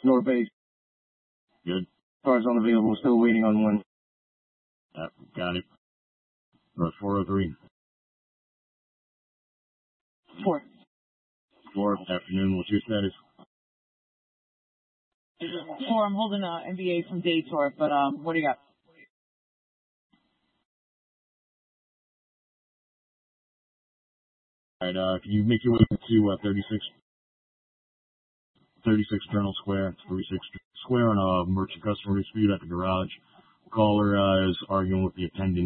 North Base. Good. Cars unavailable, still waiting on one. Got it. North 403. 4. 4, afternoon, what's your status? 4, I'm holding a NBA from Daytor, but what do you got? Alright, can you make your way to 36 Journal Square, 36 Square on a merchant customer dispute at the garage. Caller is arguing with the attendant.